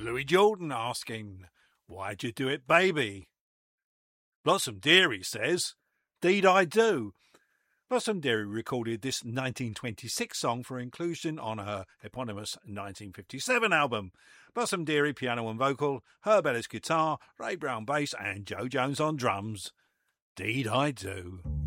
Louis Jordan asking, "Why'd you do it, baby?" Blossom Dearie says, "Deed I do." Blossom Dearie recorded this 1926 song for inclusion on her eponymous 1957 album. Blossom Dearie piano and vocal, Herb Ellis guitar, Ray Brown bass and Joe Jones on drums. "Deed I do."